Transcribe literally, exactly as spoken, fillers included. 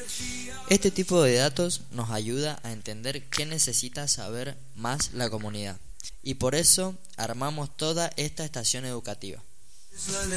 Este tipo de datos nos ayuda a entender qué necesita saber más la comunidad, y por eso armamos toda esta estación educativa.